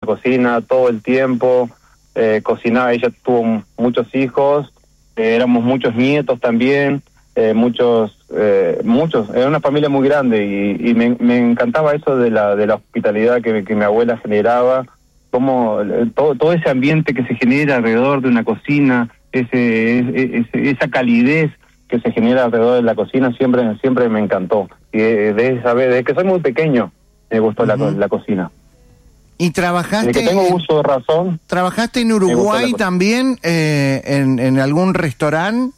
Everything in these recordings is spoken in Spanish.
cocina todo el tiempo, cocinaba, ella tuvo muchos hijos, éramos muchos nietos también, muchos, era una familia muy grande y me encantaba eso de la hospitalidad que mi abuela generaba, como todo ese ambiente que se genera alrededor de una cocina, esa calidez que se genera alrededor de la cocina siempre me encantó. Y desde que soy muy pequeño me gustó la cocina. ¿Y trabajaste? Desde que tengo uso de razón. ¿Trabajaste en Uruguay también, en algún restaurante?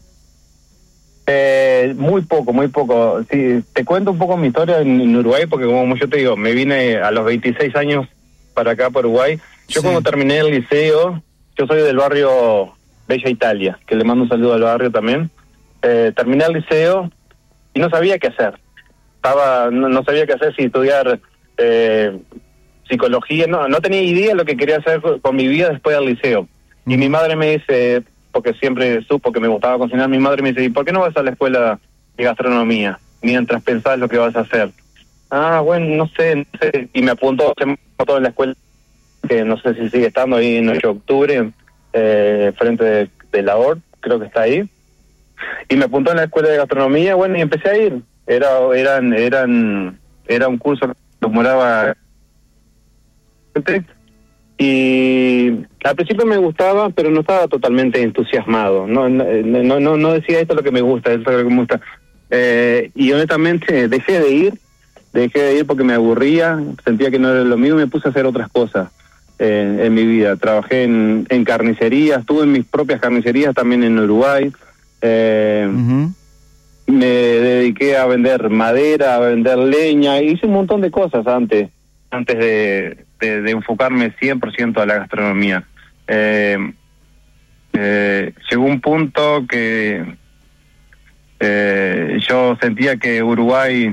Muy poco. Sí, te cuento un poco mi historia en Uruguay, porque como yo te digo, me vine a los 26 años para acá, para Uruguay. Yo cuando terminé el liceo, yo soy del barrio Bella Italia, que le mando un saludo al barrio también. Terminé el liceo y no sabía qué hacer. No sabía qué hacer, si estudiar psicología, no tenía idea de lo que quería hacer con mi vida después del liceo. Y mi madre me dice, porque siempre supo que me gustaba cocinar, mi madre me dice, ¿y por qué no vas a la escuela de gastronomía mientras pensás lo que vas a hacer? Bueno, no sé. Y me apuntó en la escuela, que no sé si sigue estando ahí en 8 de octubre, frente de la ORT, creo que está ahí. Y me apuntó en la escuela de gastronomía, bueno, y empecé a ir. Era un curso que demoraba. Y al principio me gustaba, pero no estaba totalmente entusiasmado. No decía, esto es lo que me gusta, esto es lo que me gusta. Y honestamente dejé de ir porque me aburría, sentía que no era lo mío y me puse a hacer otras cosas en mi vida. Trabajé en carnicerías, estuve en mis propias carnicerías también en Uruguay. Me dediqué a vender madera, a vender leña, hice un montón de cosas antes de enfocarme 100% a la gastronomía. Llegó un punto que yo sentía que Uruguay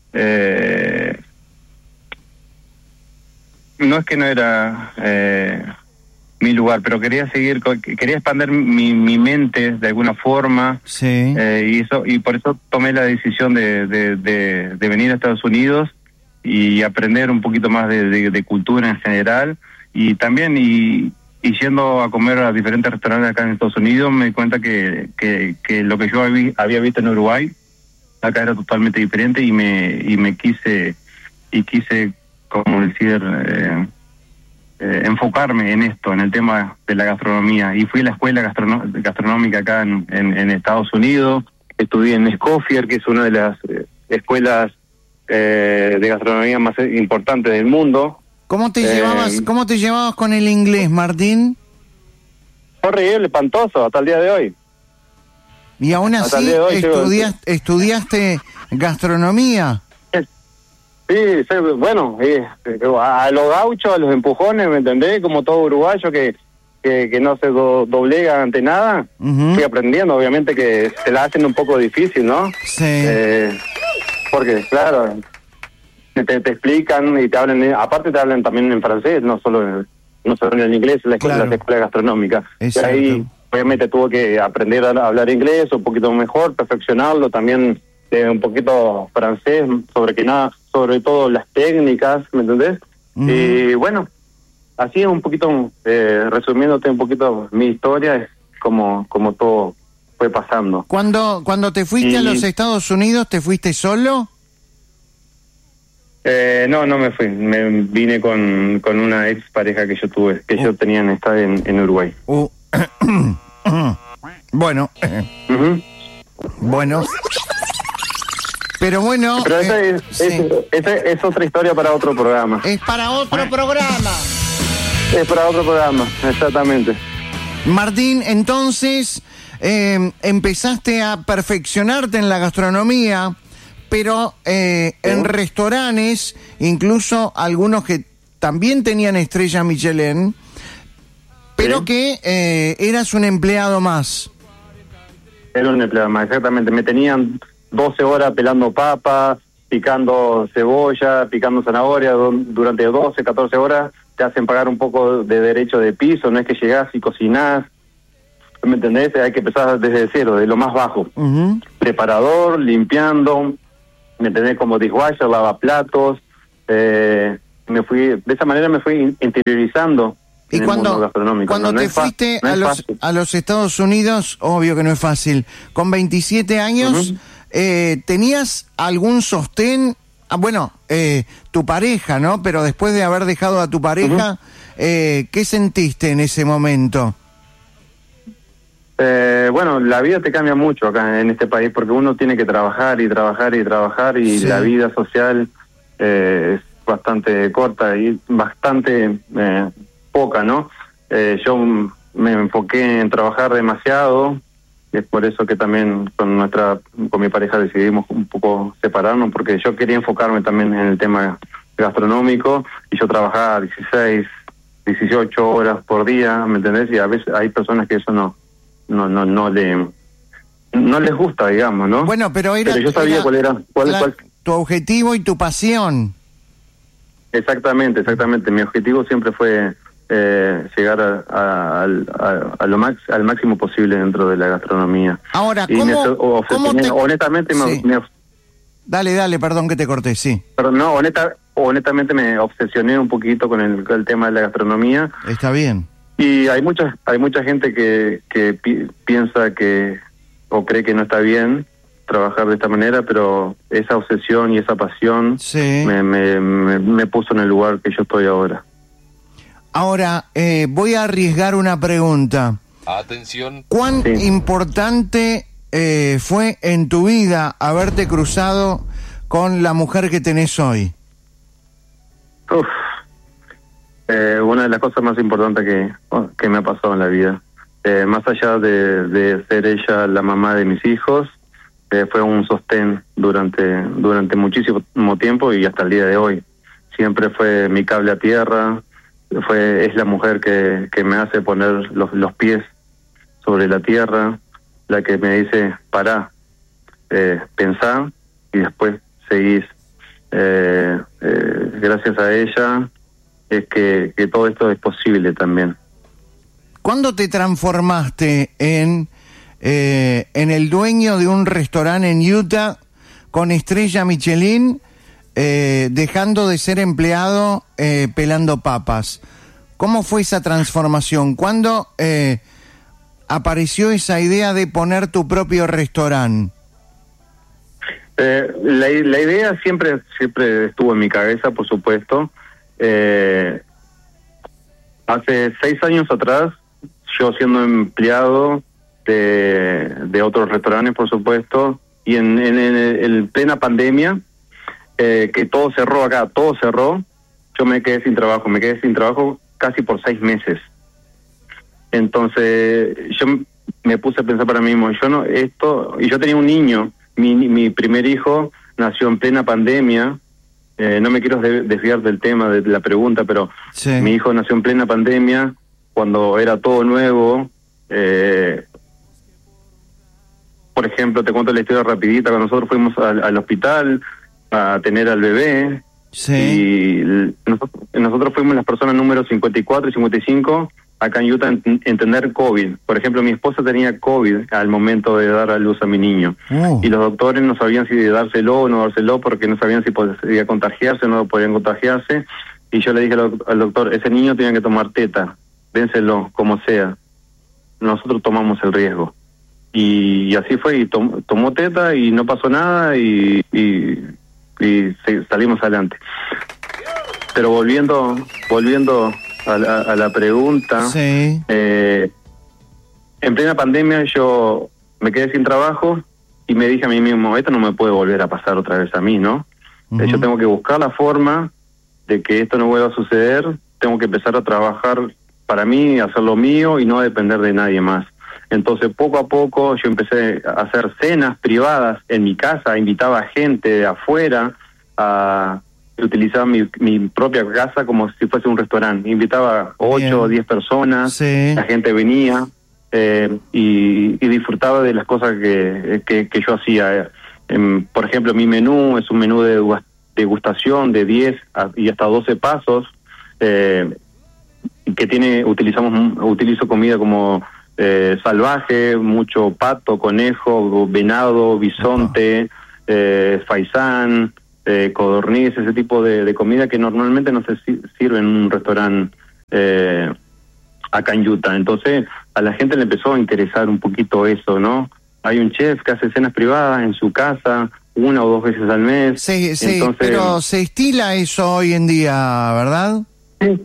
no es que no era mi lugar, pero quería expandir mi mente de alguna forma. Sí. Y por eso tomé la decisión de venir a Estados Unidos y aprender un poquito más de cultura en general, y también y yendo a comer a diferentes restaurantes acá en Estados Unidos me di cuenta que lo que yo había visto en Uruguay acá era totalmente diferente, y me quise como decir enfocarme en esto, en el tema de la gastronomía, y fui a la escuela gastronómica acá en Estados Unidos. Estudié en Escoffier, que es una de las escuelas de gastronomía más importantes del mundo. ¿Cómo te llevabas con el inglés, Martín? Horrible, espantoso, hasta el día de hoy. Y aún así estudiaste gastronomía. Sí, bueno, a los gauchos, a los empujones, ¿me entendés? Como todo uruguayo que no se doblega ante nada. Fui aprendiendo, obviamente que se la hacen un poco difícil, ¿no? Sí. Porque, claro, te explican y te hablan, aparte te hablan también en francés, no solo en inglés, en la escuela gastronómica. Y ahí, obviamente, tuve que aprender a hablar inglés un poquito mejor, perfeccionarlo, también un poquito francés, sobre todo las técnicas, ¿me entendés? Y bueno, así un poquito, resumiéndote un poquito mi historia, es como todo fue pasando. Cuando te fuiste a los Estados Unidos, ¿te fuiste solo? No me fui, me vine con una ex pareja que yo tenía en Uruguay. Bueno. Bueno. Pero bueno... Pero esa es otra historia para otro programa. Es para otro programa. Es para otro programa, exactamente. Martín, entonces empezaste a perfeccionarte en la gastronomía, pero en restaurantes, incluso algunos que también tenían estrella Michelin, pero que eras un empleado más. Era un empleado más, exactamente. Me tenían 12 horas pelando papas, picando cebolla, picando zanahoria, durante 12, 14 horas te hacen pagar un poco de derecho de piso, no es que llegás y cocinás, ¿me entendés? Hay que empezar desde cero, de lo más bajo. Preparador, limpiando, ¿me entendés? Como dishwasher, lavaplatos, de esa manera me fui interiorizando y en el mundo gastronómico. Cuando te fuiste a los Estados Unidos, obvio que no es fácil, con 27 años, ¿tenías algún sostén? Bueno, tu pareja, ¿no? Pero después de haber dejado a tu pareja, ¿qué sentiste en ese momento? Bueno, la vida te cambia mucho acá en este país porque uno tiene que trabajar y trabajar y trabajar y la vida social es bastante corta y bastante poca, ¿no? Yo me enfoqué en trabajar demasiado, y es por eso que también con mi pareja decidimos un poco separarnos, porque yo quería enfocarme también en el tema gastronómico y yo trabajaba 16, 18 horas por día, ¿me entendés? Y a veces hay personas que eso no les gusta, digamos, ¿no? Bueno, pero yo sabía cuál era tu objetivo y tu pasión. Exactamente. Mi objetivo siempre fue llegar al máximo posible dentro de la gastronomía. Ahora, honestamente, Dale, perdón que te corté, sí. Pero no, honestamente me obsesioné un poquito con el tema de la gastronomía. Está bien. Y hay mucha gente que piensa o cree que no está bien trabajar de esta manera, pero esa obsesión y esa pasión me puso en el lugar que yo estoy ahora. Ahora, voy a arriesgar una pregunta. Atención. ¿Cuán importante fue en tu vida haberte cruzado con la mujer que tenés hoy? Una de las cosas más importantes que me ha pasado en la vida. Más allá de ser ella la mamá de mis hijos, fue un sostén durante muchísimo tiempo y hasta el día de hoy. Siempre fue mi cable a tierra, es la mujer que me hace poner los pies sobre la tierra, la que me dice, pará, pensá y después seguís. Gracias a ella es que todo esto es posible también. ¿Cuándo te transformaste en el dueño de un restaurante en Utah con estrella Michelin, dejando de ser empleado pelando papas? ¿Cómo fue esa transformación? ¿Cuándo apareció esa idea de poner tu propio restaurante? La idea siempre estuvo en mi cabeza, por supuesto. Hace 6 años atrás, yo siendo empleado de otros restaurantes, por supuesto, y en plena pandemia, que todo cerró acá, yo me quedé sin trabajo casi por 6 meses. Entonces yo me puse a pensar para mí mismo, y yo tenía un niño, mi primer hijo nació en plena pandemia. No me quiero desviar del tema de la pregunta, pero mi hijo nació en plena pandemia, cuando era todo nuevo. Por ejemplo, te cuento la historia rapidita. Cuando nosotros fuimos al hospital a tener al bebé, y nosotros fuimos las personas número 54 y 55 acá en Utah en tener COVID. Por ejemplo, mi esposa tenía COVID al momento de dar a luz a mi niño. Y los doctores no sabían si dárselo o no dárselo, porque no sabían si podía contagiarse o no podían contagiarse. Y yo le dije al doctor, ese niño tiene que tomar teta, dénselo, como sea. Nosotros tomamos el riesgo. Y así fue, y tomó teta y no pasó nada y salimos adelante. Pero volviendo a la pregunta, en plena pandemia yo me quedé sin trabajo y me dije a mí mismo, esto no me puede volver a pasar otra vez a mí, ¿no? Yo tengo que buscar la forma de que esto no vuelva a suceder, tengo que empezar a trabajar para mí, hacer lo mío y no depender de nadie más. Entonces, poco a poco, yo empecé a hacer cenas privadas en mi casa, invitaba a gente de afuera, utilizaba mi propia casa como si fuese un restaurante. Invitaba 8 o 10 personas, la gente venía y disfrutaba de las cosas que yo hacía. Por ejemplo, mi menú es un menú de degustación de 10 y hasta 12 pasos, que utilizo comida como salvaje, mucho pato, conejo, venado, bisonte, faisán, codorniz, ese tipo de comida que normalmente no se sirve en un restaurante acá en Utah. Entonces a la gente le empezó a interesar un poquito eso, ¿no? Hay un chef que hace cenas privadas en su casa 1 o 2 veces al mes. Sí, entonces, pero se estila eso hoy en día, ¿verdad? Sí,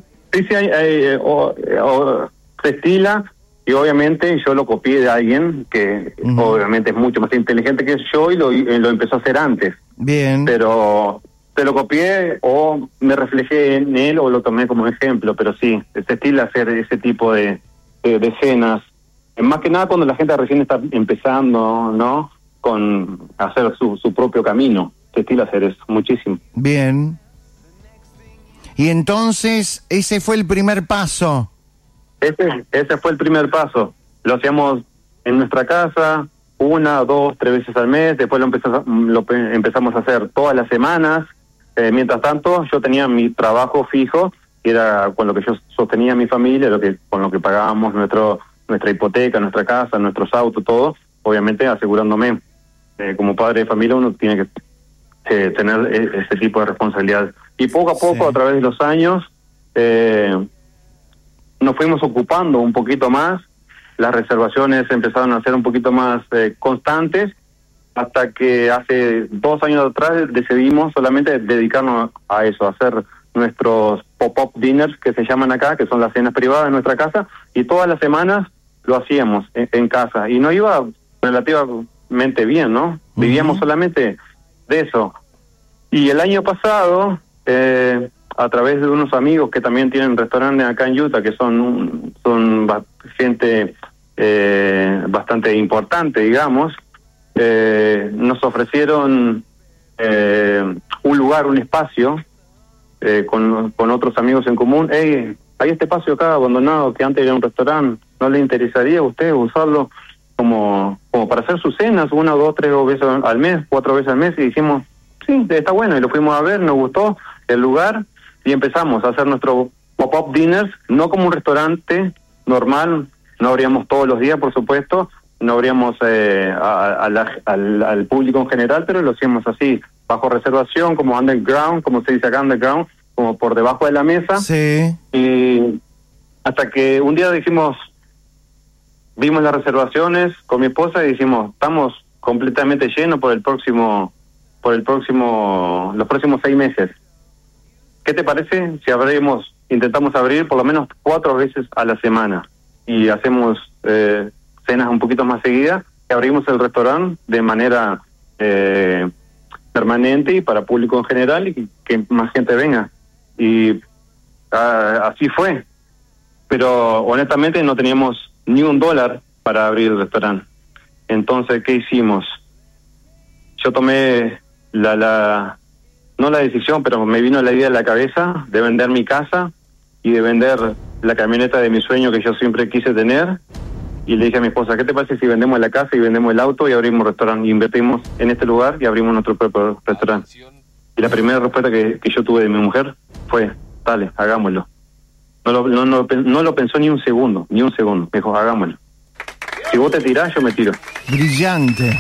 se estila, y obviamente yo lo copié de alguien que obviamente es mucho más inteligente que yo y lo empezó a hacer antes. Bien. Pero se lo copié o me reflejé en él o lo tomé como ejemplo, pero sí, se estila hacer ese tipo de cenas. Más que nada cuando la gente recién está empezando, ¿no? Con hacer su propio camino. Se estila hacer eso, muchísimo. Bien. Y entonces, ese fue el primer paso. Ese fue el primer paso. Lo hacíamos en nuestra casa 1, 2, 3 veces al mes. Después lo empezamos a hacer todas las semanas. Mientras tanto, yo tenía mi trabajo fijo, que era con lo que yo sostenía a mi familia, con lo que pagábamos nuestra hipoteca, nuestra casa, nuestros autos, todo. Obviamente asegurándome. Como padre de familia uno tiene que tener ese tipo de responsabilidad. Y poco a poco, a través de los años, nos fuimos ocupando un poquito más. Las reservaciones empezaron a ser un poquito más constantes, hasta que hace 2 años atrás decidimos solamente dedicarnos a eso, a hacer nuestros pop-up dinners, que se llaman acá, que son las cenas privadas en nuestra casa, y todas las semanas lo hacíamos en casa. Y nos iba relativamente bien, ¿no? Vivíamos solamente de eso. Y el año pasado, a través de unos amigos que también tienen restaurantes acá en Utah, que son gente bastante importante, digamos, nos ofrecieron un lugar, un espacio, con otros amigos en común. Hey, hay este espacio acá abandonado que antes era un restaurante, ¿no le interesaría a usted usarlo como para hacer sus cenas 1, 2, 3 veces al mes, 4 veces al mes? Y dijimos, sí, está bueno, y lo fuimos a ver, nos gustó el lugar, y empezamos a hacer nuestro pop-up dinners, no como un restaurante normal, no abríamos todos los días, por supuesto, no abríamos al público en general, pero lo hacíamos así, bajo reservación, como underground, como se dice acá, underground, como por debajo de la mesa. Sí. Y hasta que un día vimos las reservaciones con mi esposa y dijimos, estamos completamente llenos los próximos 6 meses. ¿Qué te parece si intentamos abrir por lo menos 4 veces a la semana y hacemos cenas un poquito más seguidas, y abrimos el restaurante de manera permanente y para público en general, y que más gente venga? Y así fue. Pero honestamente no teníamos ni $1 para abrir el restaurante. Entonces, ¿qué hicimos? Yo tomé no la decisión, pero me vino la idea a la cabeza de vender mi casa y de vender la camioneta de mi sueño que yo siempre quise tener. Y le dije a mi esposa, ¿qué te parece si vendemos la casa y vendemos el auto y abrimos un restaurante? Y invertimos en este lugar y abrimos nuestro propio restaurante. Y la primera respuesta que yo tuve de mi mujer fue, dale, hagámoslo. No lo pensó ni un segundo. Me dijo, hagámoslo. Si vos te tirás, yo me tiro. Brillante.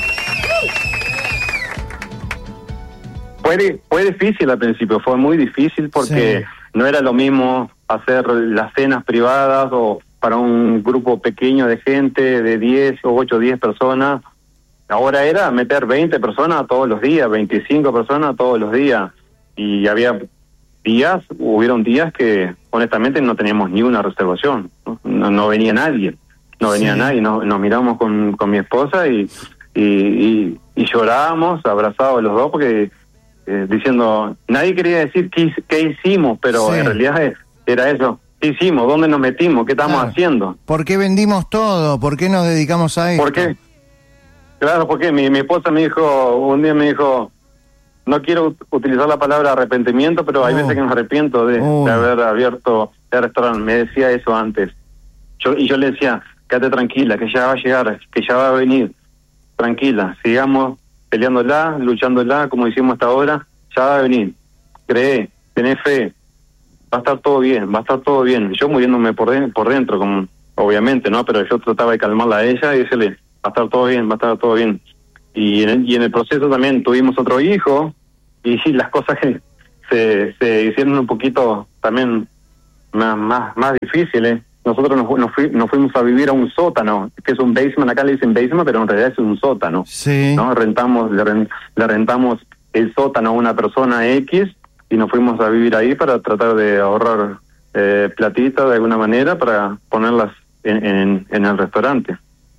Fue difícil al principio, fue muy difícil porque no era lo mismo hacer las cenas privadas o para un grupo pequeño de gente de 10 o 8 o 10 personas. Ahora era meter 20 personas todos los días, 25 personas todos los días. Y hubieron días que honestamente no teníamos ni una reservación, no venía nadie, nos miramos con mi esposa y llorábamos abrazados los dos porque diciendo, nadie quería decir qué hicimos, pero en realidad era eso. ¿Qué hicimos? ¿Dónde nos metimos? ¿Qué estamos haciendo? ¿Por qué vendimos todo? ¿Por qué nos dedicamos a esto? ¿Por qué? Claro, porque mi esposa un día me dijo, no quiero utilizar la palabra arrepentimiento, pero hay veces que me arrepiento de haber abierto el restaurante. Me decía eso antes. Y yo le decía, quédate tranquila, que ya va a llegar, que ya va a venir. Tranquila, sigamos peleándola, luchándola, como hicimos hasta ahora, ya va a venir. Cree, tenés fe, va a estar todo bien, va a estar todo bien. Yo muriéndome por dentro, como, obviamente, ¿no? Pero yo trataba de calmarla a ella y decirle, va a estar todo bien, va a estar todo bien. Y en el proceso también tuvimos otro hijo, y las cosas que se hicieron un poquito también más difíciles. Nosotros nos fuimos a vivir a un sótano, que es un basement, acá le dicen basement, pero en realidad es un sótano. Sí. ¿No? Le rentamos el sótano a una persona X y nos fuimos a vivir ahí para tratar de ahorrar platita de alguna manera para ponerlas en el restaurante.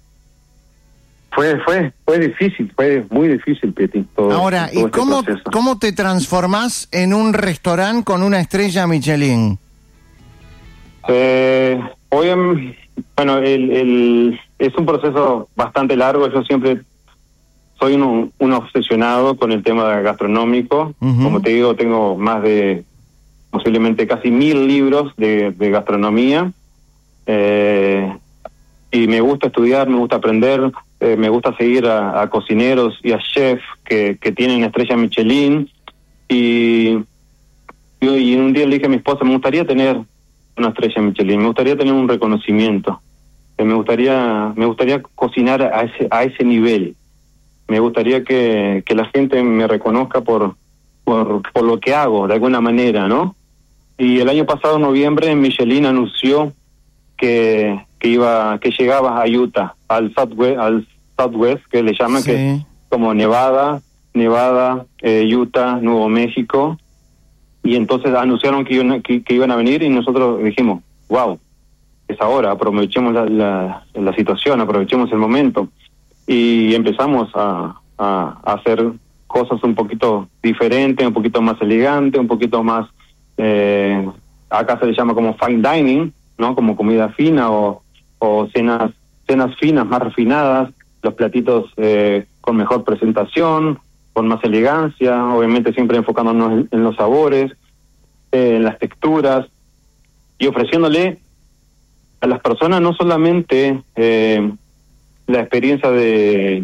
Fue difícil, fue muy difícil, Peti. Ahora, ¿y cómo te transformás en un restaurante con una estrella Michelin? Bueno, es un proceso bastante largo. Yo siempre soy un obsesionado con el tema gastronómico. Uh-huh. Como te digo, tengo más de posiblemente casi 1000 libros de gastronomía. Y me gusta estudiar, me gusta aprender, me gusta seguir a cocineros y a chefs que tienen estrella Michelin. Y un día le dije a mi esposa, me gustaría tener una estrella Michelin, me gustaría tener un reconocimiento, me gustaría cocinar a ese nivel, me gustaría que la gente me reconozca por lo que hago, de alguna manera, ¿no? Y el año pasado, en noviembre, Michelin anunció que llegaba a Utah, al Southwest, que le llaman, sí, que es como Nevada, Utah, Nuevo México. Y entonces anunciaron que iban a venir y nosotros dijimos, wow, es ahora, aprovechemos la situación, aprovechemos el momento. Y empezamos a hacer cosas un poquito diferentes, un poquito más elegantes, un poquito más, acá se le llama como fine dining, ¿no? Como comida fina o cenas finas, más refinadas, los platitos con mejor presentación, con más elegancia, obviamente siempre enfocándonos en los sabores, en las texturas, y ofreciéndole a las personas no solamente la experiencia de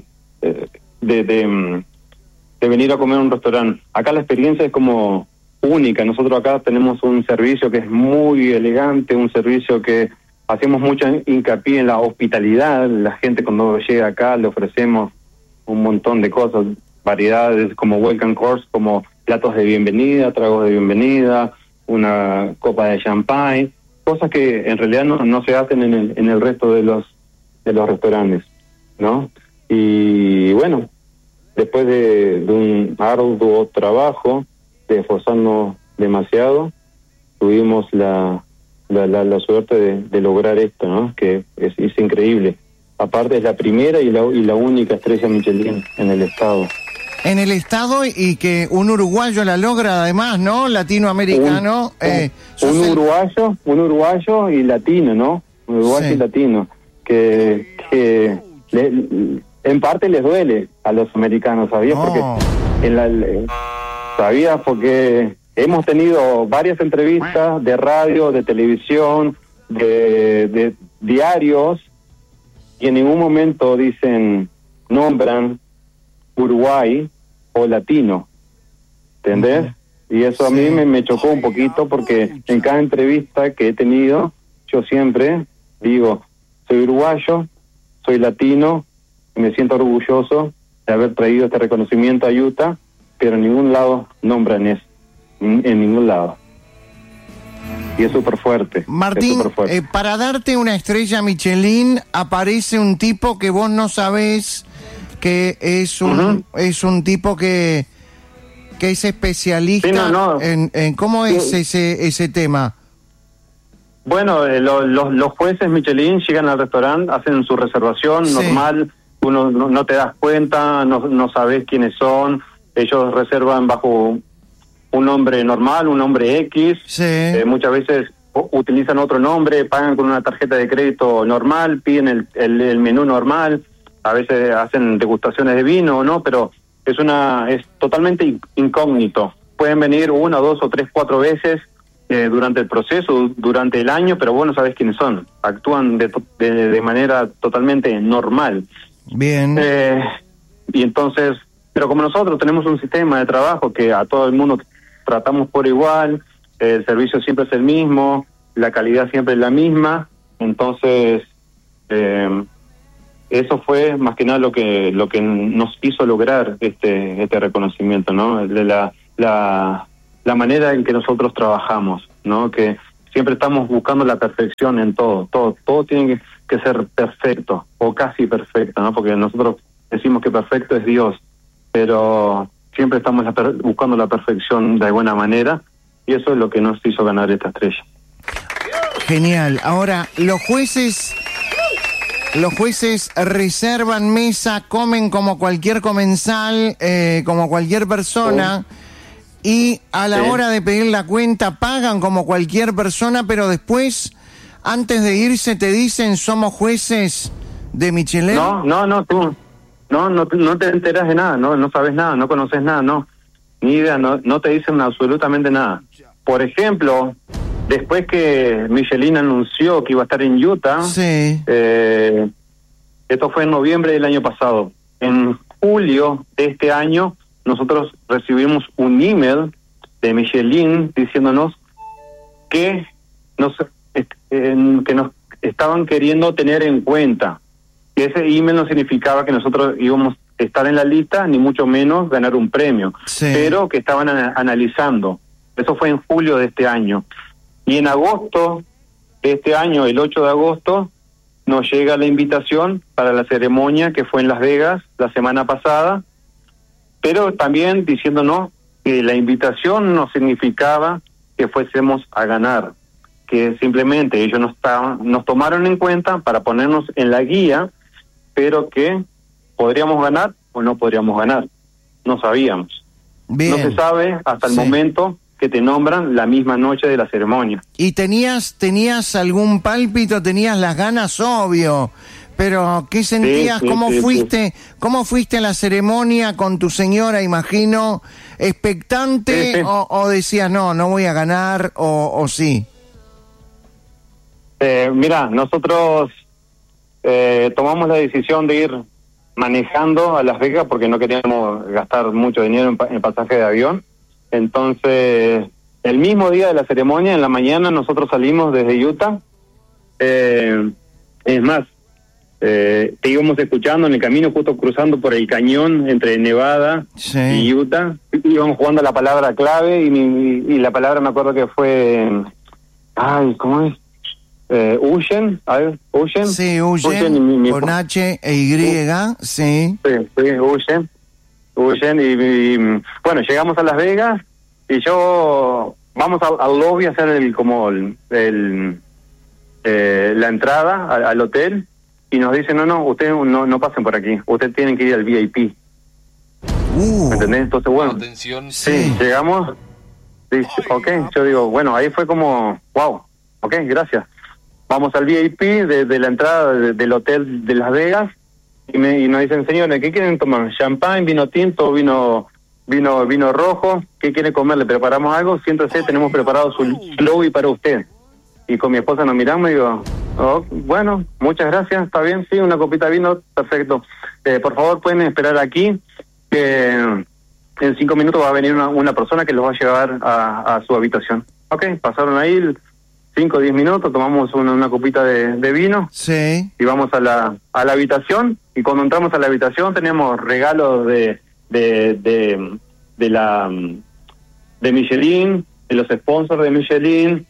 venir a comer a un restaurante. Acá la experiencia es como única. Nosotros acá tenemos un servicio que es muy elegante, un servicio que hacemos mucho hincapié en la hospitalidad. La gente cuando llega acá le ofrecemos un montón de cosas, variedades como welcome course, como platos de bienvenida, tragos de bienvenida, una copa de champagne, cosas que en realidad no se hacen en el resto de los restaurantes, ¿no? Y bueno, después de un arduo trabajo, de esforzarnos demasiado, tuvimos la suerte de lograr esto, ¿no? Que es increíble. Aparte es la primera y la única estrella Michelin en el estado. En el estado, y que un uruguayo la logra además, ¿no? Latinoamericano. Un uruguayo y latino, ¿no? Un uruguayo, sí, y latino. Que en parte les duele a los americanos, ¿sabías? No. ¿Sabías? Porque hemos tenido varias entrevistas de radio, de televisión, de diarios, y en ningún momento nombran Uruguay o latino, ¿entendés? Y eso a mí me chocó un poquito, porque en cada entrevista que he tenido, yo siempre digo, soy uruguayo, soy latino, y me siento orgulloso de haber traído este reconocimiento a Utah, pero en ningún lado nombran eso, en ningún lado. Y es súper fuerte. Martín, para darte una estrella Michelin aparece un tipo que vos no sabés que es un tipo que es especialista, sí, en cómo es ese tema. Bueno, los jueces Michelin llegan al restaurante, hacen su reservación, sí, normal, uno no te das cuenta, no sabes quiénes son, ellos reservan bajo un nombre normal, un nombre X, sí, muchas veces utilizan otro nombre, pagan con una tarjeta de crédito normal, piden el menú normal, a veces hacen degustaciones de vino, ¿no? Pero es totalmente incógnito. Pueden venir 1, 2 o 3, 4 veces durante el proceso, durante el año, pero vos no sabés quiénes son. Actúan de manera totalmente normal. Bien. Y entonces, pero como nosotros tenemos un sistema de trabajo que a todo el mundo tratamos por igual, el servicio siempre es el mismo, la calidad siempre es la misma, entonces eso fue más que nada lo que nos hizo lograr este reconocimiento, ¿no? la manera en que nosotros trabajamos, ¿no? Que siempre estamos buscando la perfección en todo tiene que ser perfecto o casi perfecto, ¿no? Porque nosotros decimos que perfecto es Dios, pero siempre estamos buscando la perfección de alguna manera, y eso es lo que nos hizo ganar esta estrella. Genial. Ahora, los jueces reservan mesa, comen como cualquier comensal, como cualquier persona, y a la hora de pedir la cuenta pagan como cualquier persona, pero después, antes de irse, te dicen, somos jueces de Michelin. Tú no te enteras de nada, no sabes nada, no conoces nada, ni idea, no te dicen absolutamente nada. Por ejemplo, después que Michelin anunció que iba a estar en Utah, esto fue en noviembre del año pasado. En julio de este año, nosotros recibimos un email de Michelin diciéndonos que nos estaban queriendo tener en cuenta. Que ese email no significaba que nosotros íbamos a estar en la lista, ni mucho menos ganar un premio, pero que estaban analizando. Eso fue en julio de este año. Y en agosto de este año, el 8 de agosto, nos llega la invitación para la ceremonia que fue en Las Vegas la semana pasada, pero también diciéndonos que la invitación no significaba que fuésemos a ganar, que simplemente ellos nos tomaron en cuenta para ponernos en la guía, pero que podríamos ganar o no podríamos ganar. No sabíamos. Bien. No se sabe hasta el momento que te nombran la misma noche de la ceremonia. ¿Y tenías algún pálpito? ¿Tenías las ganas? Obvio. Pero, ¿qué sentías? ¿Cómo fuiste a la ceremonia con tu señora, imagino? ¿Expectante o decías, no voy a ganar o sí? Mira, nosotros tomamos la decisión de ir manejando a Las Vegas porque no queríamos gastar mucho dinero en pasaje de avión. Entonces, el mismo día de la ceremonia, en la mañana, nosotros salimos desde Utah. Es más, te íbamos escuchando en el camino, justo cruzando por el cañón entre Nevada y Utah. Íbamos jugando la palabra clave y la palabra me acuerdo que fue... ¿cómo es? Ocean, Ocean. Sí, Ocean, con H e Y, sí. Sí, Ocean, y bueno, llegamos a Las Vegas y vamos al lobby a hacer la entrada al hotel y nos dicen, no, ustedes no pasen por aquí, ustedes tienen que ir al VIP. ¿Entendés? Entonces, bueno, atención. Sí, llegamos, yo digo, bueno, ahí fue como, wow, gracias. Vamos al VIP de la entrada del hotel de Las Vegas y nos dicen, señores, ¿qué quieren tomar? ¿Champán, vino tinto, vino rojo? ¿Qué quieren comer? ¿Le preparamos algo? Siéntese, tenemos preparado su lobby para usted. Y con mi esposa nos miramos y digo, bueno, muchas gracias, está bien, sí, una copita de vino, perfecto. Por favor, pueden esperar aquí, que en 5 minutos va a venir una persona que los va a llevar a su habitación. Pasaron ahí 5 o 10 minutos, tomamos una copita de vino y vamos a la habitación, y cuando entramos a la habitación tenemos regalos de Michelin, de los sponsors de Michelin,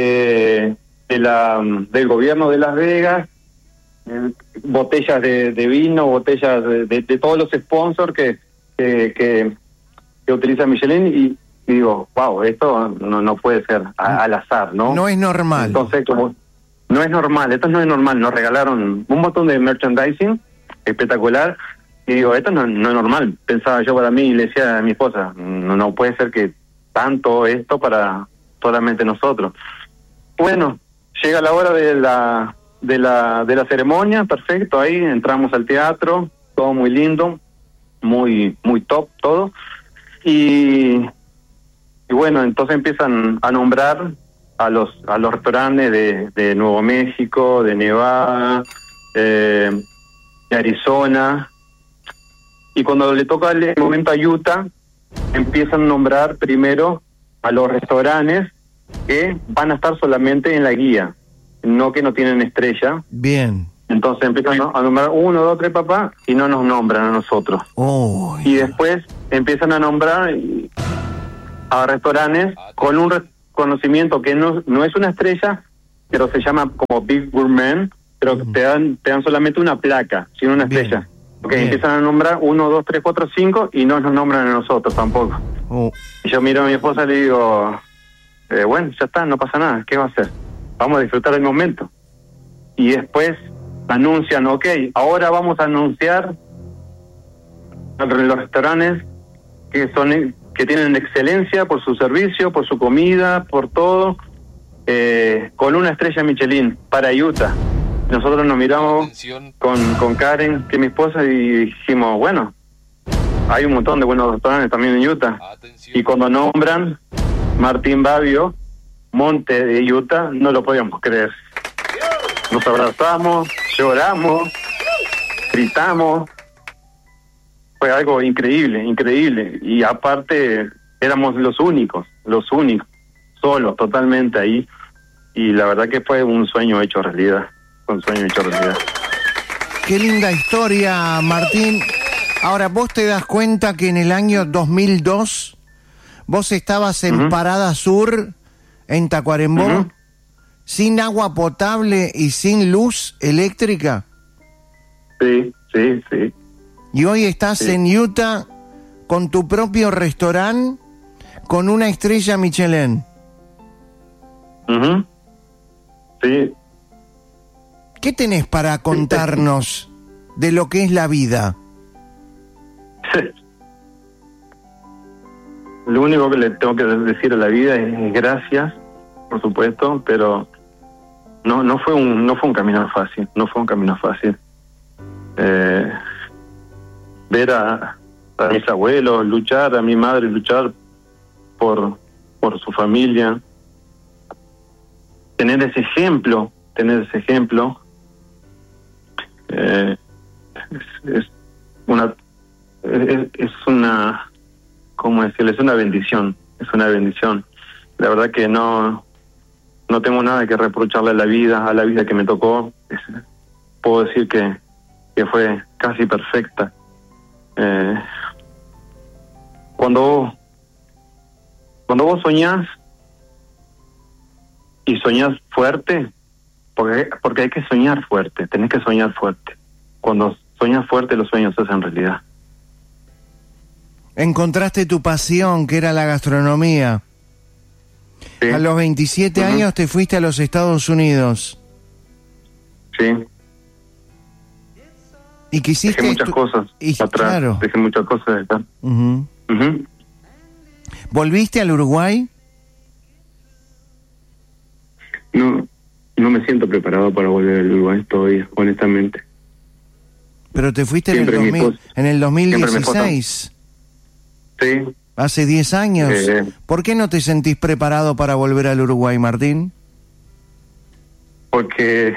del gobierno de Las Vegas, botellas de vino, botellas de todos los sponsors que utiliza Michelin, y digo, wow, esto no puede ser al azar, ¿no? No es normal. Entonces, no es normal, esto no es normal. Nos regalaron un montón de merchandising espectacular, y digo, esto no es normal. Pensaba yo para mí, y le decía a mi esposa, no puede ser que tanto esto para solamente nosotros. Bueno, llega la hora de la ceremonia, perfecto, ahí entramos al teatro, todo muy lindo, muy top todo, y bueno, entonces empiezan a nombrar a los restaurantes de Nuevo México, de Nevada, de Arizona, y cuando le toca el momento a Utah, empiezan a nombrar primero a los restaurantes que van a estar solamente en la guía, no que no tienen estrella. Bien. Entonces empiezan a nombrar 1, 2, 3, papá, y no nos nombran a nosotros. Y después empiezan a nombrar a restaurantes con un reconocimiento que no es una estrella, pero se llama como Big Gourmet, pero te dan solamente una placa, sin una estrella. Porque empiezan a nombrar 1, 2, 3, 4, 5 y no nos nombran a nosotros tampoco. Y yo miro a mi esposa y le digo, bueno, ya está, no pasa nada, ¿qué va a hacer? Vamos a disfrutar el momento. Y después anuncian, ok, ahora vamos a anunciar los restaurantes que tienen excelencia por su servicio, por su comida, por todo, con una estrella Michelin para Utah. Nosotros nos miramos con Karen, que es mi esposa, y dijimos, bueno, hay un montón de buenos restaurantes también en Utah. Y cuando nombran Martín Babbio, Monte de Utah, no lo podíamos creer. Nos abrazamos, lloramos, gritamos. Fue algo increíble, increíble. Y aparte, éramos los únicos, solos, totalmente ahí. Y la verdad que fue un sueño hecho realidad. Un sueño hecho realidad. Qué linda historia, Martín. Ahora, vos te das cuenta que en el año 2002 vos estabas en Parada Sur, en Tacuarembó, sin agua potable y sin luz eléctrica. Sí. Y hoy estás en Utah con tu propio restaurante con una estrella Michelin. Sí. ¿Qué tenés para contarnos de lo que es la vida? Lo único que le tengo que decir a la vida es gracias, por supuesto, pero no fue un camino fácil, ver a mis abuelos luchar, a mi madre luchar por su familia, tener ese ejemplo, es una, ¿cómo decirlo? Es una bendición. La verdad que no tengo nada que reprocharle a la vida que me tocó. Puedo decir que fue casi perfecta. Cuando vos soñás y soñás fuerte, porque hay que soñar fuerte, tenés que soñar fuerte. Cuando soñas fuerte, los sueños se hacen realidad. Encontraste tu pasión, que era la gastronomía. Sí. A los 27 años te fuiste a los Estados Unidos. Sí. Y quisiste... Dejé muchas cosas atrás, claro. Dejé muchas cosas acá. ¿Volviste al Uruguay? No me siento preparado para volver al Uruguay todavía, honestamente. Pero te fuiste en el 2016. Sí. Hace 10 años. ¿Por qué no te sentís preparado para volver al Uruguay, Martín? Porque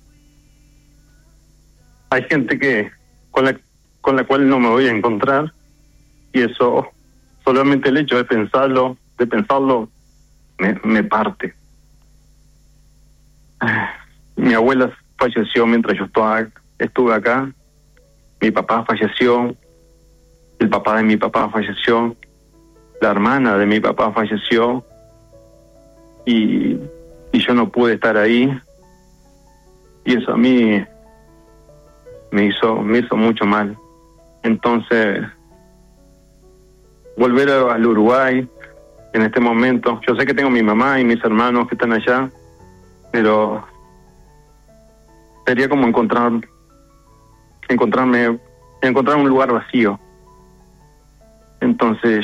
hay gente con la cual no me voy a encontrar, y eso, solamente el hecho de pensarlo me parte. Mi abuela falleció mientras yo estuve acá. Mi papá falleció. El papá de mi papá falleció. La hermana de mi papá falleció. Y yo no pude estar ahí. Y eso a mí me hizo mucho mal. Entonces, volver al Uruguay en este momento. Yo sé que tengo mi mamá y mis hermanos que están allá, pero sería como encontrar un lugar vacío. Entonces,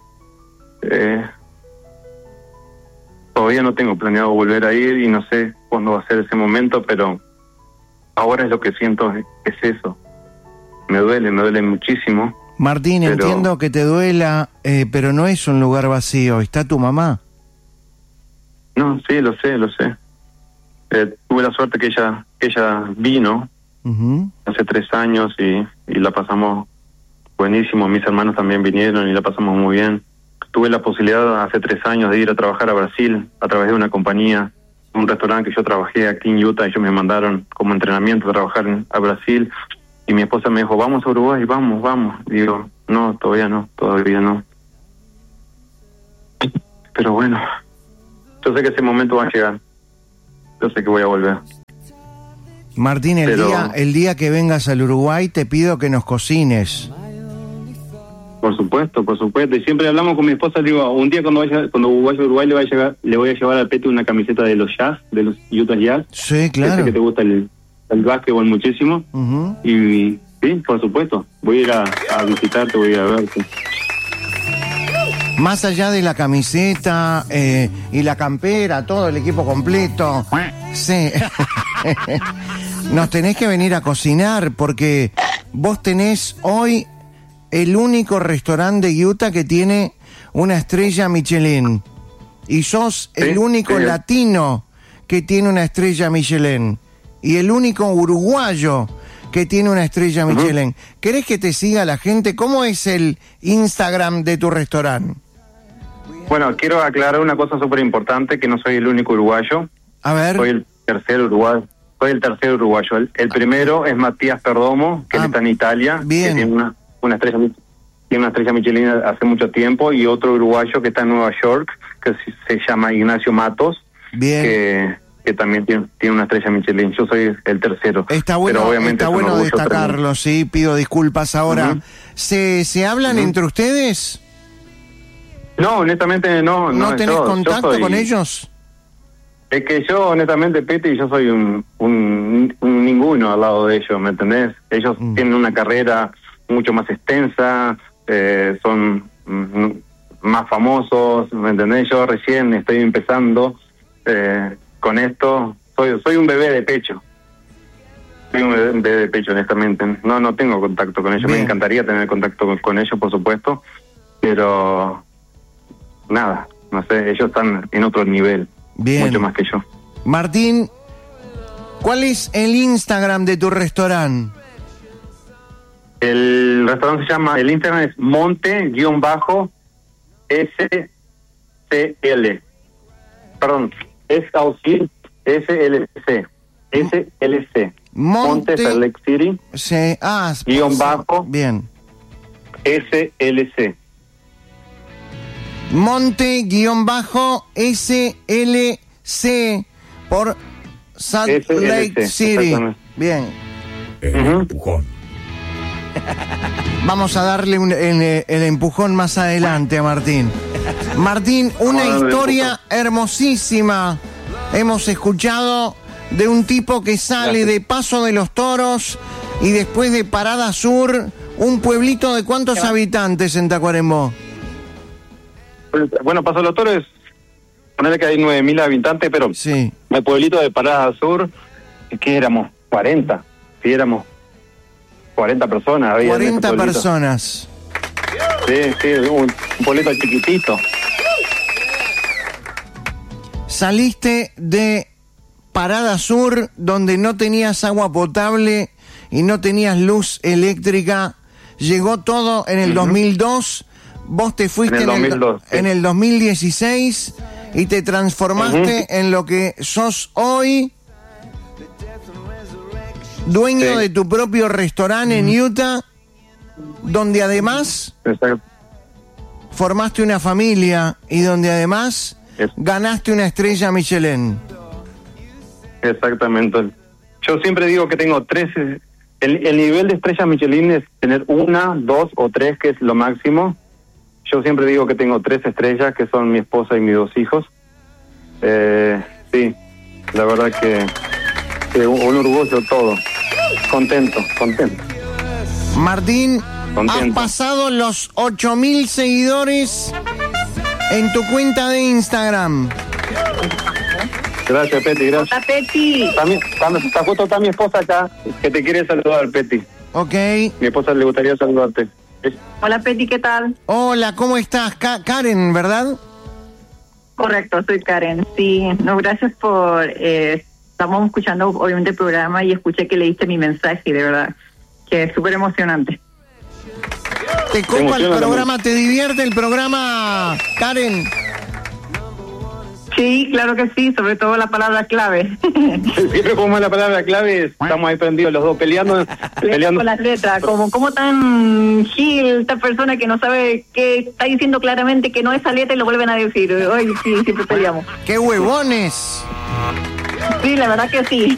todavía no tengo planeado volver a ir y no sé cuándo va a ser ese momento, pero ahora es lo que siento, es eso. Me duele muchísimo. Martín, entiendo que te duela, pero no es un lugar vacío, está tu mamá. No, sí, lo sé. Tuve la suerte que ella vino hace 3 años y la pasamos buenísimo. Mis hermanos también vinieron y la pasamos muy bien. Tuve la posibilidad hace 3 años de ir a trabajar a Brasil a través de una compañía, un restaurante que yo trabajé aquí en Utah. Ellos me mandaron como entrenamiento a trabajar a Brasil y mi esposa me dijo, vamos a Uruguay, vamos. Digo, no, todavía no. pero bueno, yo sé que ese momento va a llegar. Yo sé que voy a volver. Martín, el día que vengas al Uruguay te pido que nos cocines. Por supuesto. Y siempre hablamos con mi esposa, digo, un día cuando vaya a Uruguay le voy a llevar al Peti una camiseta de los Jazz, de los Utah Jazz. Sí, claro. Sé que te gusta el básquetbol muchísimo. Uh-huh. Y sí, por supuesto. Voy a ir a visitarte, voy a ir a verte. Más allá de la camiseta y la campera, todo el equipo completo. Sí. Nos tenés que venir a cocinar porque vos tenés hoy el único restaurante de Utah que tiene una estrella Michelin. Y sos el único latino que tiene una estrella Michelin. Y el único uruguayo que tiene una estrella Michelin. ¿Querés que te siga la gente? ¿Cómo es el Instagram de tu restaurante? Bueno, quiero aclarar una cosa súper importante, que no soy el único uruguayo. A ver. Soy el tercer uruguayo. El primero es Matías Perdomo, que está en Italia. Bien. Que tiene una estrella Michelin hace mucho tiempo, y otro uruguayo que está en Nueva York, que se llama Ignacio Matos. Bien. Que también tiene una estrella Michelin. Yo soy el tercero. Está bueno, está bueno destacarlo, sí, pido disculpas ahora. Uh-huh. ¿Se hablan entre ustedes? No, honestamente no. ¿No tenés contacto con ellos? Es que yo, honestamente, Peti, yo soy un ninguno al lado de ellos, ¿me entendés? Ellos tienen una carrera mucho más extensa, son más famosos, ¿me entendés? Yo recién estoy empezando con esto. Soy un bebé de pecho. Soy un bebé de pecho, honestamente. No tengo contacto con ellos. Bien. Me encantaría tener contacto con ellos, por supuesto, pero nada, no sé, ellos están en otro nivel. Bien. Mucho más que yo. Martín, ¿cuál es el Instagram de tu restaurante? El restaurante el Instagram es Monte-SCL. Perdón, es Auxil SLC. SLC. Monte Salt Lake City. _. Bien. SLC. Monte-SLC por Salt Lake City. Bien. Empujón. Vamos a darle el empujón más adelante a Martín. Martín, una historia hermosísima. Hemos escuchado de un tipo que sale de Paso de los Toros y después de Parada Sur, un pueblito de ¿cuántos habitantes en Tacuarembó? Bueno, Paso de los Toros, ponerle que hay 9.000 habitantes, pero sí. El pueblito de Parada Sur, ¿qué éramos? 40. Sí, éramos 40 personas. Había 40 personas. Sí, un pueblito chiquitito. Saliste de Parada Sur, donde no tenías agua potable y no tenías luz eléctrica. Llegó todo en el 2002. Vos te fuiste en el 2016 y te transformaste en lo que sos hoy, dueño de tu propio restaurante en Utah, donde además formaste una familia y donde además ganaste una estrella Michelin. Exactamente. Yo siempre digo que tengo 13. El nivel de estrella Michelin es tener 1, 2 o 3, que es lo máximo. Yo siempre digo que tengo 3 estrellas, que son mi esposa y mis 2 hijos. Sí, la verdad que un orgullo todo. Contento. Martín, has pasado los 8.000 seguidores en tu cuenta de Instagram. Gracias, Peti, gracias. Hola, Peti. Justo está mi esposa acá, que te quiere saludar, Peti. Ok. Mi esposa le gustaría saludarte. Hola, Peti, ¿qué tal? Hola, ¿cómo estás? Karen, ¿verdad? Correcto, soy Karen. Sí, no, gracias por... estamos escuchando, obviamente, el programa y escuché que leíste mi mensaje, de verdad, que es súper emocionante. ¿Te copa el programa? ¿Te divierte el programa, Karen? Sí, claro que sí, sobre todo la palabra clave. Siempre como la palabra clave, estamos ahí prendidos los dos peleando. Con las letras, como tan gil, esta persona que no sabe qué está diciendo claramente que no es esa letra y lo vuelven a decir. Hoy sí, siempre peleamos. ¡Qué huevones! Sí, la verdad que sí.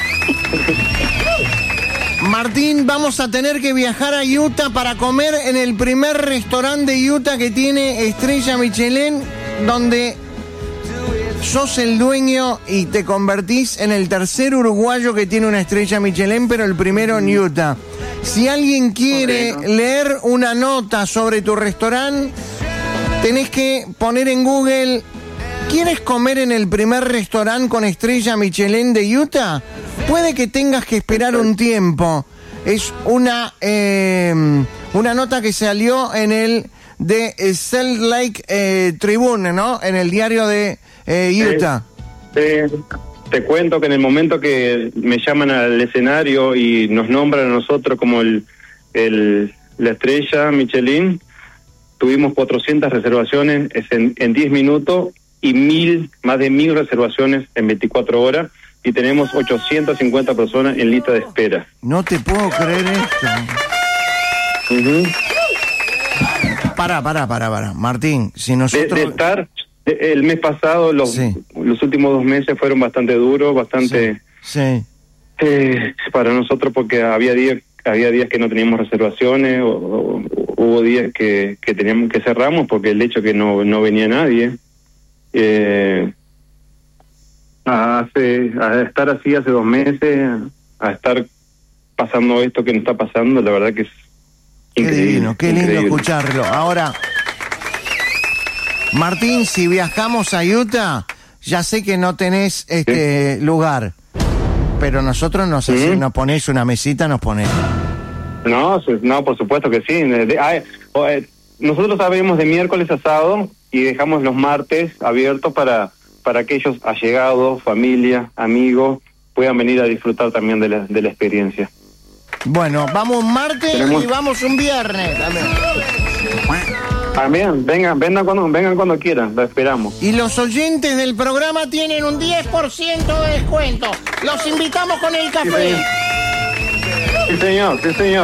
Martín, vamos a tener que viajar a Utah para comer en el primer restaurante de Utah que tiene estrella Michelin, donde sos el dueño y te convertís en el tercer uruguayo que tiene una estrella Michelin, pero el primero en Utah. Si alguien quiere leer una nota sobre tu restaurante, tenés que poner en Google: ¿quieres comer en el primer restaurante con estrella Michelin de Utah? Puede que tengas que esperar un tiempo. Es una nota que salió en el de Salt Lake Tribune, ¿no? En el diario de Utah. Te cuento que en el momento que me llaman al escenario y nos nombran a nosotros como la estrella Michelin, tuvimos 400 reservaciones en 10 minutos y más de 1000 reservaciones en 24 horas. Y tenemos 850 personas en lista de espera. No te puedo creer esto. Para. Martín, si nosotros... De estar, el mes pasado, los últimos 2 meses fueron bastante duros, bastante... Sí. Para nosotros, porque había días que no teníamos reservaciones, o hubo días que teníamos que cerramos porque el hecho que no venía nadie. A estar así hace 2 meses, a estar pasando esto que nos está pasando, la verdad que es increíble. Qué lindo escucharlo. Ahora, Martín, si viajamos a Utah, ya sé que no tenés lugar, pero nosotros nos ponés una mesita, nos ponés. No, por supuesto que sí. Nosotros abrimos de miércoles a sábado y dejamos los martes abiertos para aquellos allegados, familia, amigos, puedan venir a disfrutar también de la experiencia. Bueno, vamos un martes y vamos un viernes también. Vengan cuando quieran, lo esperamos. Y los oyentes del programa tienen un 10% de descuento. Los invitamos con el café. Sí, señor.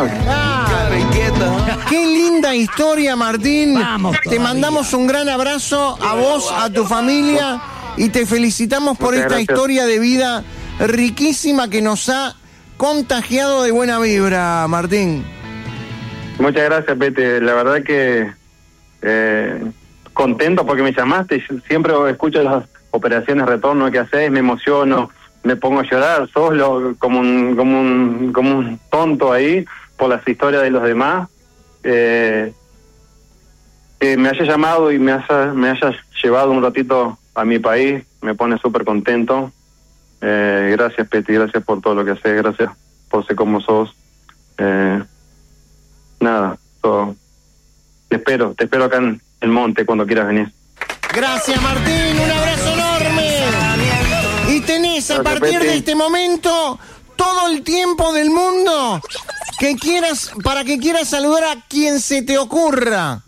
Qué linda historia, Martín. Te mandamos un gran abrazo a vos, a tu familia. Y te felicitamos por esta historia de vida riquísima que nos ha contagiado de buena vibra, Martín. Muchas gracias, Pete. La verdad que contento porque me llamaste. Yo siempre escucho las operaciones de retorno que haces, me emociono, me pongo a llorar solo como un tonto ahí por las historias de los demás. Que me haya llamado y me haya llevado un ratito a mi país, me pone súper contento. Gracias, Peti, gracias por todo lo que haces, gracias por ser como sos. Te espero acá en el monte cuando quieras venir. Gracias, Martín, un abrazo enorme. Y tenés a partir de este momento todo el tiempo del mundo para que quieras saludar a quien se te ocurra.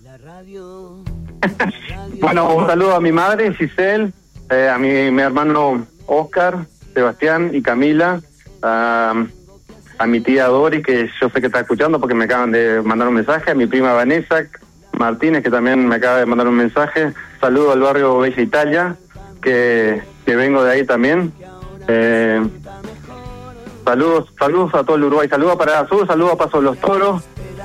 Bueno, un saludo a mi madre, Giselle, a mi hermano Oscar, Sebastián y Camila, a mi tía Dori, que yo sé que está escuchando porque me acaban de mandar un mensaje, a mi prima Vanessa Martínez, que también me acaba de mandar un mensaje. Saludo al barrio Bella Italia, que vengo de ahí también. Saludos a todo el Uruguay, saludos para Azul, saludos a Paso de los Toros.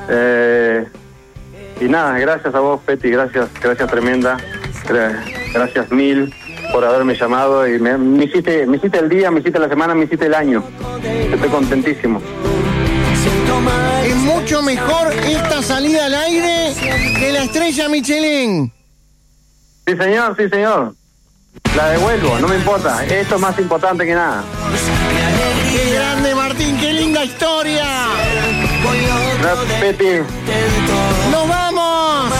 Y nada, gracias a vos, Peti, gracias tremenda, gracias mil por haberme llamado y me hiciste el día, me hiciste la semana, me hiciste el año. Estoy contentísimo. Es mucho mejor esta salida al aire que la estrella Michelin. Sí, señor. La devuelvo, no me importa. Esto es más importante que nada. ¡Qué grande, Martín! ¡Qué linda historia! Gracias, Peti. ¡Nos vamos!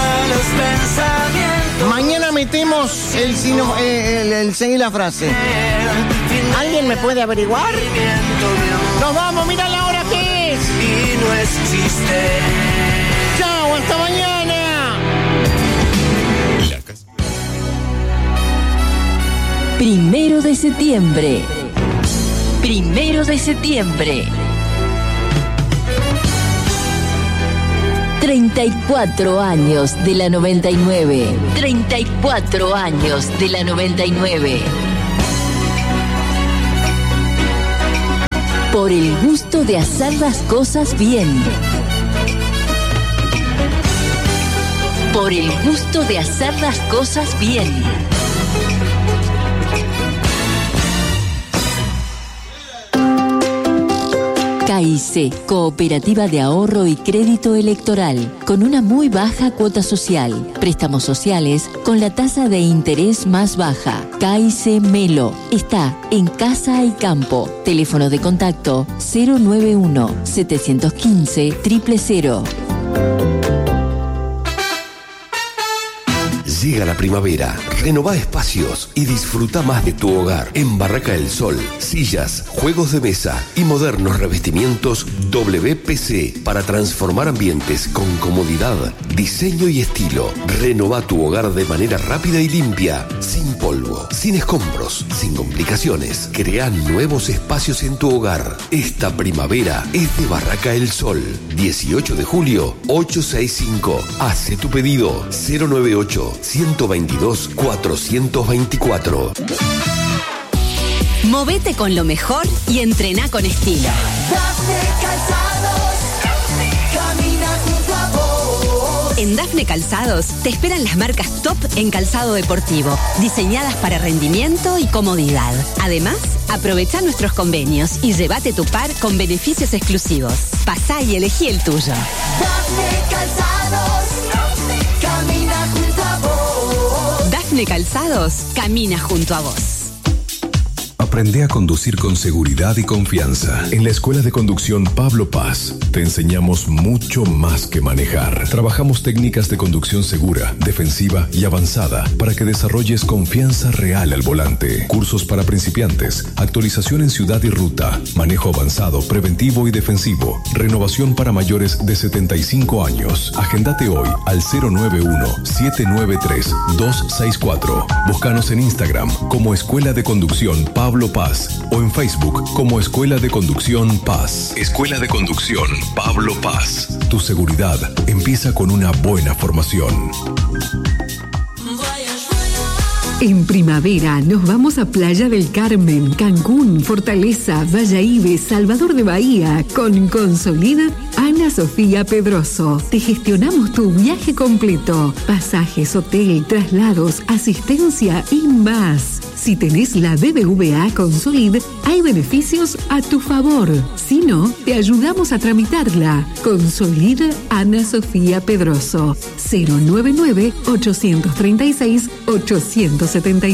Mañana metemos el seguir la frase. ¿Alguien me puede averiguar? ¡Nos vamos! ¡Mira la hora que es! Y no existe. ¡Chao! ¡Hasta mañana! 1 de septiembre. 1 de septiembre. 34 años de la 99. 34 años de la 99. Por el gusto de hacer las cosas bien. Por el gusto de hacer las cosas bien. KIC, Cooperativa de Ahorro y Crédito Electoral, con una muy baja cuota social. Préstamos sociales con la tasa de interés más baja. KIC Melo está en Casa y Campo. Teléfono de contacto 091 715 000. Llega la primavera, renová espacios y disfruta más de tu hogar. En Barraca del Sol, sillas, juegos de mesa y modernos revestimientos WPC para transformar ambientes con comodidad, diseño y estilo. Renová tu hogar de manera rápida y limpia, sin polvo, sin escombros, sin complicaciones. Crea nuevos espacios en tu hogar. Esta primavera es de Barraca del Sol. 18 de julio, 865. Hace tu pedido 098-122-424. Movete con lo mejor y entrená con estilo. Dafne Calzados, camina junto a vos. En Dafne Calzados te esperan las marcas top en calzado deportivo, diseñadas para rendimiento y comodidad. Además, aprovecha nuestros convenios y llévate tu par con beneficios exclusivos. Pasá y elegí el tuyo. Dafne Calzados, camina junto a vos. Dafne Calzados camina junto a vos. Aprende a conducir con seguridad y confianza. En la Escuela de Conducción Pablo Paz te enseñamos mucho más que manejar. Trabajamos técnicas de conducción segura, defensiva y avanzada para que desarrolles confianza real al volante. Cursos para principiantes, actualización en ciudad y ruta, manejo avanzado, preventivo y defensivo, renovación para mayores de 75 años. Agendate hoy al 091-793-264. Búscanos en Instagram como Escuela de Conducción Pablo Paz o en Facebook como Escuela de Conducción Paz. Escuela de Conducción Pablo Paz. Tu seguridad empieza con una buena formación. En primavera nos vamos a Playa del Carmen, Cancún, Fortaleza, Valladolid, Salvador de Bahía. Con Consolida, Ana Sofía Pedroso. Te gestionamos tu viaje completo. Pasajes, hotel, traslados, asistencia y más. Si tenés la BBVA Consolid, hay beneficios a tu favor. Si no, te ayudamos a tramitarla. Consolid, Ana Sofía Pedroso. 099-836-875.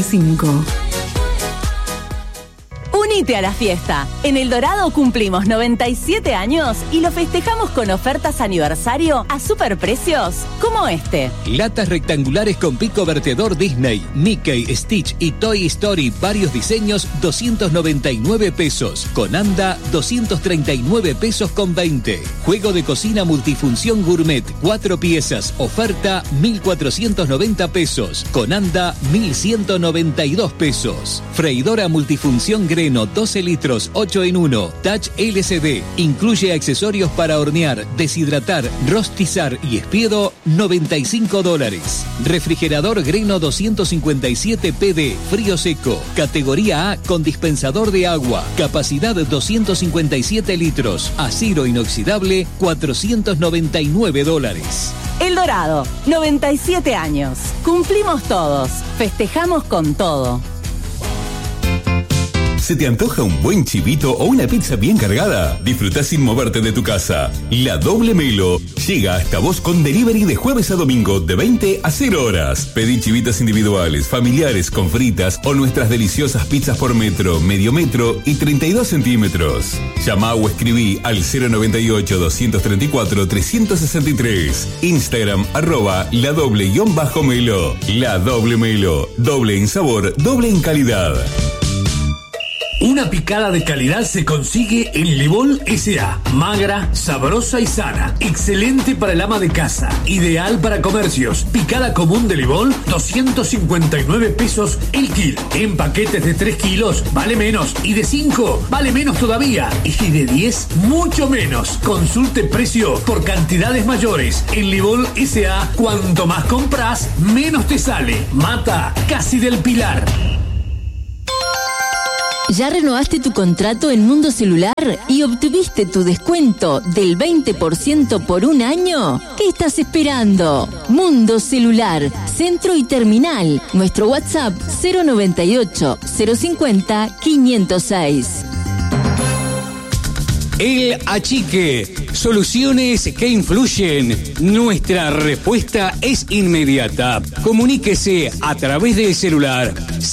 Unite a la fiesta. En El Dorado cumplimos 97 años y lo festejamos con ofertas aniversario a superprecios como este. Latas rectangulares con pico vertedor Disney, Mickey, Stitch y Toy Story, varios diseños, 299 pesos. Con anda, 239 pesos con 20. Juego de cocina multifunción gourmet, 4 piezas, oferta 1.490 pesos. Con anda, 1.192 pesos. Freidora multifunción Greno, 12 litros, 8 en 1, Touch LCD. Incluye accesorios para hornear, deshidratar, rostizar y espiedo, $95. Refrigerador Greno 257 PD, frío seco, categoría A con dispensador de agua, capacidad 257 litros, acero inoxidable, $499. El Dorado, 97 años. Cumplimos todos, festejamos con todo. ¿Se te antoja un buen chivito o una pizza bien cargada? Disfruta sin moverte de tu casa. La Doble Melo llega hasta vos con delivery de jueves a domingo de 20 a 0 horas. Pedí chivitas individuales, familiares, con fritas o nuestras deliciosas pizzas por metro, medio metro y 32 centímetros. Llama o escribí al 098-234-363. Instagram @ladoble_melo. La Doble Melo. Doble en sabor, doble en calidad. Una picada de calidad se consigue en Libol S.A. Magra, sabrosa y sana. Excelente para el ama de casa. Ideal para comercios. Picada común de Libol, 259 pesos el kilo. En paquetes de 3 kilos vale menos. Y de 5 vale menos todavía. Y de 10, mucho menos. Consulte precio por cantidades mayores. En Libol S.A. cuanto más compras, menos te sale. Mata Casi del Pilar. ¿Ya renovaste tu contrato en Mundo Celular y obtuviste tu descuento del 20% por un año? ¿Qué estás esperando? Mundo Celular, centro y terminal. Nuestro WhatsApp 098 050 506. El Achique, soluciones que influyen. Nuestra respuesta es inmediata. Comuníquese a través del celular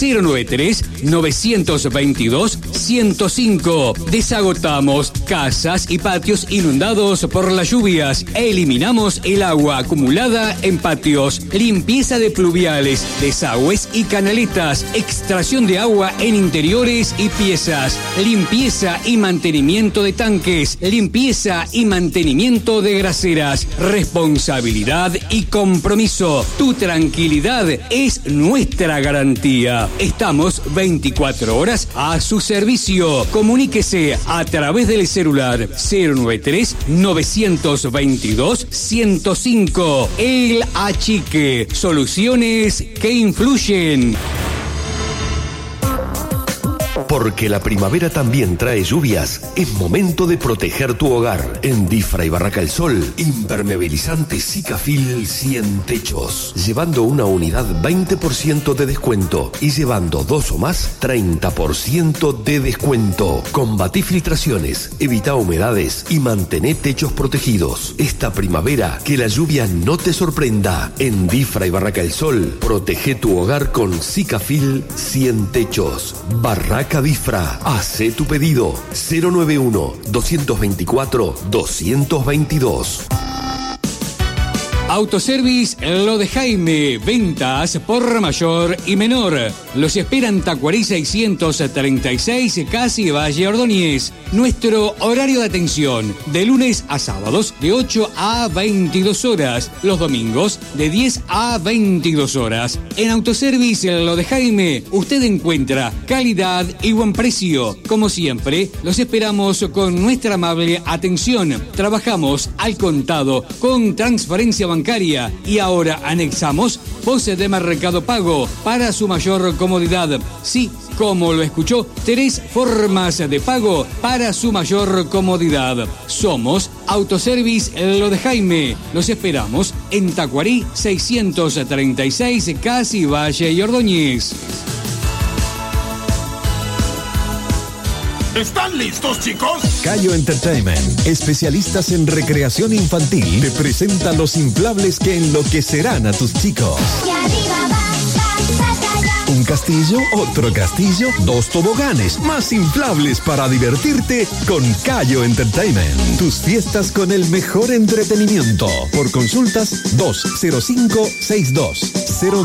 093-922-105. Desagotamos casas y patios inundados por las lluvias. Eliminamos el agua acumulada en patios. Limpieza de pluviales, desagües y canaletas. Extracción de agua en interiores y piezas. Limpieza y mantenimiento de tanques. Limpieza y mantenimiento de graseras. Responsabilidad y compromiso. Tu tranquilidad es nuestra garantía. Estamos 24 horas a su servicio. Comuníquese a través del celular 093-922-105. El Achique. Soluciones que influyen. Porque la primavera también trae lluvias, es momento de proteger tu hogar. En Difra y Barraca El Sol, impermeabilizante Sikafil 100 techos. Llevando una unidad 20% de descuento y llevando 2 o más 30% de descuento. Combatí filtraciones, evita humedades y mantén techos protegidos. Esta primavera, que la lluvia no te sorprenda. En Difra y Barraca El Sol, protege tu hogar con Sikafil 100 techos. Barraca Difra, hace tu pedido 091-224-222. Autoservice Lo de Jaime, ventas por mayor y menor. Los esperan Tacuarí 636, casi Valle Ordóñez. Nuestro horario de atención, de lunes a sábados, de 8 a 22 horas. Los domingos, de 10 a 22 horas. En Autoservice Lo de Jaime, usted encuentra calidad y buen precio. Como siempre, los esperamos con nuestra amable atención. Trabajamos al contado con transferencia bancaria y ahora anexamos poses de Mercado Pago para su mayor comodidad. Sí, como lo escuchó, 3 formas de pago para su mayor comodidad. Somos Autoservice Lo de Jaime. Los esperamos en Tacuarí 636, casi Valle y Ordóñez. ¿Están listos, chicos? Cayo Entertainment, especialistas en recreación infantil, te presenta los inflables que enloquecerán a tus chicos. Y arriba va, Un castillo, otro castillo, 2 toboganes, más inflables para divertirte con Cayo Entertainment. Tus fiestas con el mejor entretenimiento. Por consultas 20562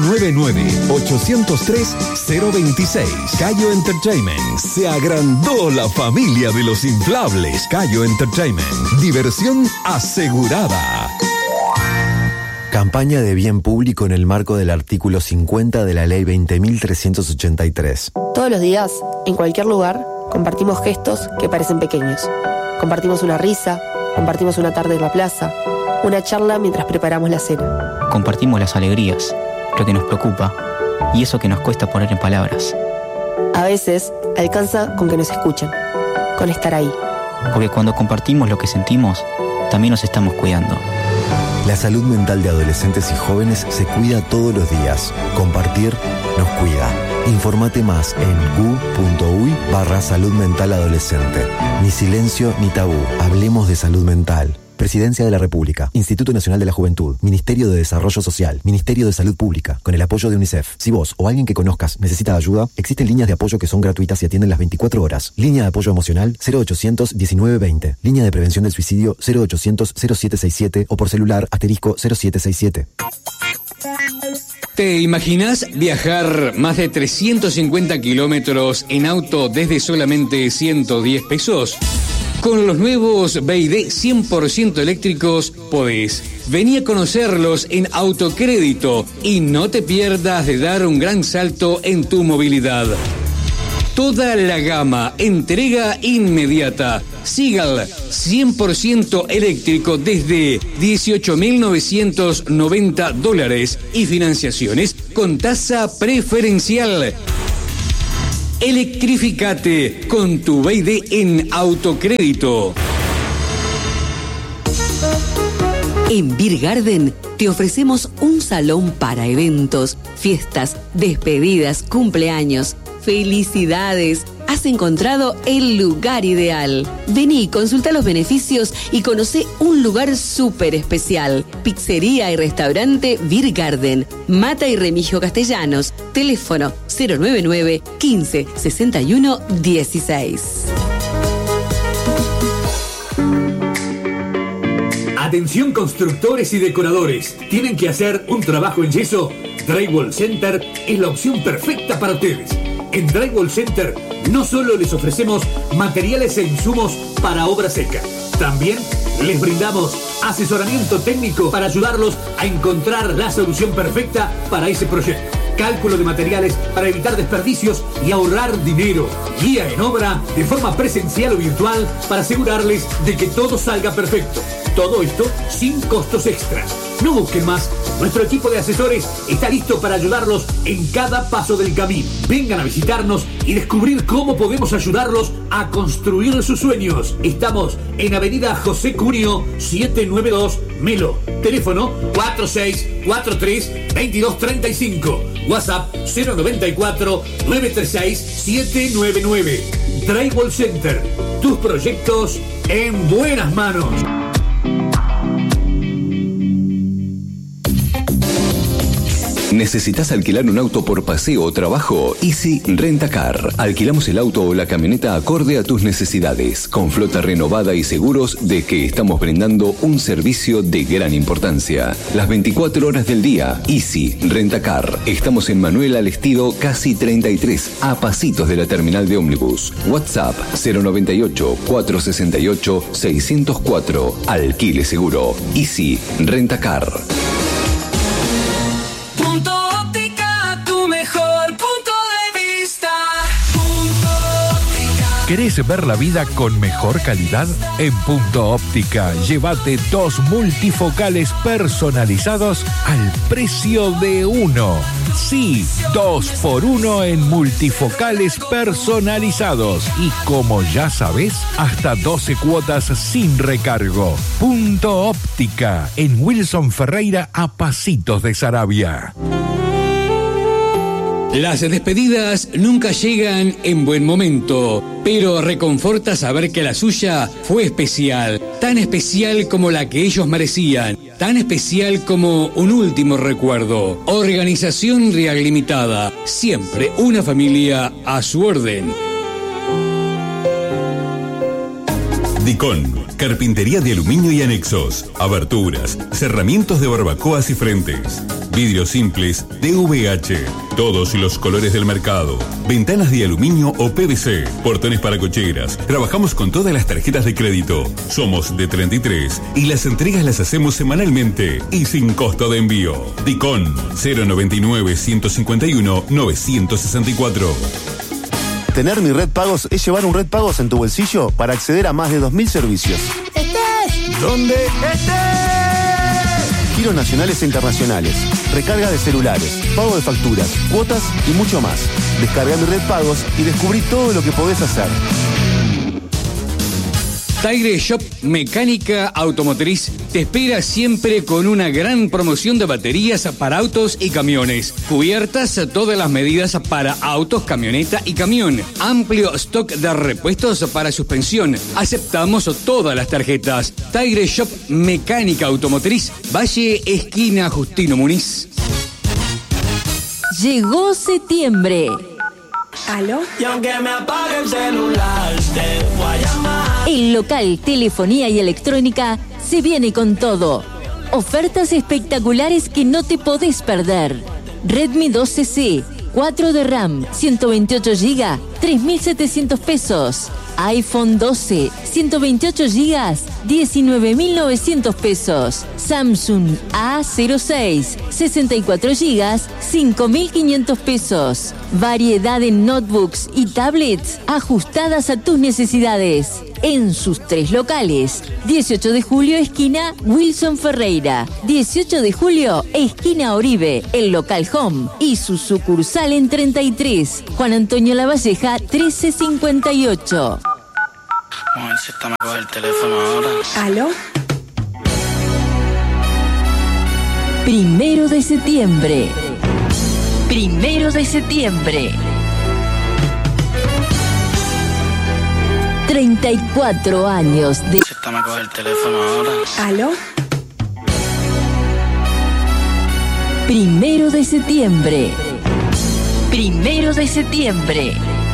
099-803-026. Cayo Entertainment. Se agrandó la familia de los inflables. Cayo Entertainment. Diversión asegurada. Campaña de bien público en el marco del artículo 50 de la Ley 20.383. Todos los días, en cualquier lugar, compartimos gestos que parecen pequeños. Compartimos una risa, compartimos una tarde en la plaza, una charla mientras preparamos la cena. Compartimos las alegrías, lo que nos preocupa y eso que nos cuesta poner en palabras. A veces, alcanza con que nos escuchen, con estar ahí. Porque cuando compartimos lo que sentimos, también nos estamos cuidando. La salud mental de adolescentes y jóvenes se cuida todos los días. Compartir nos cuida. Infórmate más en gu.uy/salud mental adolescente. Ni silencio ni tabú. Hablemos de salud mental. Presidencia de la República, Instituto Nacional de la Juventud, Ministerio de Desarrollo Social, Ministerio de Salud Pública, con el apoyo de UNICEF. Si vos o alguien que conozcas necesita ayuda, existen líneas de apoyo que son gratuitas y atienden las 24 horas. Línea de apoyo emocional 0800 1920. Línea de prevención del suicidio 0800 0767 o por celular *0767. ¿Te imaginas viajar más de 350 kilómetros en auto desde solamente 110 pesos? Con los nuevos BYD 100% eléctricos podés. Vení a conocerlos en Autocrédito y no te pierdas de dar un gran salto en tu movilidad. Toda la gama, entrega inmediata. Seagull 100% eléctrico desde $18.990 y financiaciones con tasa preferencial. Electrificate con tu BYD en Autocrédito. En Beer Garden te ofrecemos un salón para eventos, fiestas, despedidas, cumpleaños. ¡Felicidades! Has encontrado el lugar ideal. Vení, consulta los beneficios y conoce un lugar súper especial. Pizzería y restaurante Beer Garden. Mata y Remigio Castellanos. Teléfono 099 15 61 16. Atención constructores y decoradores. ¿Tienen que hacer un trabajo en yeso? Drywall Center es la opción perfecta para ustedes. En Drywall Center no solo les ofrecemos materiales e insumos para obra seca, también les brindamos asesoramiento técnico para ayudarlos a encontrar la solución perfecta para ese proyecto. Cálculo de materiales para evitar desperdicios y ahorrar dinero. Guía en obra de forma presencial o virtual para asegurarles de que todo salga perfecto. Todo esto sin costos extras. No busquen más. Nuestro equipo de asesores está listo para ayudarlos en cada paso del camino. Vengan a visitarnos y descubrir cómo podemos ayudarlos a construir sus sueños. Estamos en Avenida José Cunio 792 Melo. Teléfono 4643-2235. WhatsApp 094-936-799. Drywall Center. Tus proyectos en buenas manos. ¿Necesitas alquilar un auto por paseo o trabajo? Easy Rentacar. Alquilamos el auto o la camioneta acorde a tus necesidades, con flota renovada y seguros de que estamos brindando un servicio de gran importancia. Las 24 horas del día. Easy Rentacar. Estamos en Manuel Alestido, casi 33, a pasitos de la terminal de ómnibus. WhatsApp 098-468-604. Alquile seguro. Easy Rentacar. ¿Querés ver la vida con mejor calidad? En Punto Óptica, llévate 2 multifocales personalizados al precio de uno. Sí, 2 por 1 en multifocales personalizados. Y como ya sabés, hasta 12 cuotas sin recargo. Punto Óptica, en Wilson Ferreira, a pasitos de Saravia. Las despedidas nunca llegan en buen momento, pero reconforta saber que la suya fue especial, tan especial como la que ellos merecían, tan especial como un último recuerdo. Organización Real Limitada, siempre una familia a su orden. Dicon, carpintería de aluminio y anexos, aberturas, cerramientos de barbacoas y frentes, vidrios simples, DVH, todos los colores del mercado, ventanas de aluminio o PVC, portones para cocheras. Trabajamos con todas las tarjetas de crédito. Somos de 33 y las entregas las hacemos semanalmente y sin costo de envío. Dicon 099-151-964. Tener Mi Red Pagos es llevar un Red Pagos en tu bolsillo para acceder a más de 2.000 servicios. ¡Estés! ¿Dónde estés? Giros nacionales e internacionales, recarga de celulares, pago de facturas, cuotas y mucho más. Descarga Mi Red Pagos y descubrí todo lo que podés hacer. Tigre Shop Mecánica Automotriz te espera siempre con una gran promoción de baterías para autos y camiones. Cubiertas todas las medidas para autos, camioneta y camión. Amplio stock de repuestos para suspensión. Aceptamos todas las tarjetas. Tigre Shop Mecánica Automotriz, Valle esquina Justino Muniz. Llegó septiembre. ¿Aló? Y aunque me apague el celular, te voy a llamar. El local, telefonía y electrónica se viene con todo. Ofertas espectaculares que no te podés perder. Redmi 12C, 4 de RAM, 128 GB, 3.700 pesos. iPhone 12, 128 GB, 19.900 pesos. Samsung A06, 64 GB, 5.500 pesos. Variedad en notebooks y tablets ajustadas a tus necesidades. En sus 3 locales. 18 de julio, esquina Wilson Ferreira. 18 de julio, esquina Oribe, el local Home. Y su sucursal en 33, Juan Antonio Lavalleja, 1358. A ver si está me coge el teléfono ahora. ¿Aló? 1 de septiembre. 1 de septiembre. 34 años de... Si está me coge el teléfono ahora. ¿Aló? 1 de septiembre. 1 de septiembre.